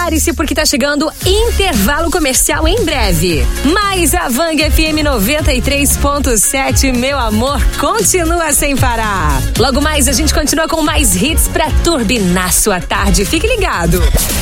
Prepare-se porque tá chegando intervalo comercial em breve. Mas a Vang FM 93.7, meu amor, continua sem parar. Logo mais a gente continua com mais hits pra turbinar sua tarde. Fique ligado.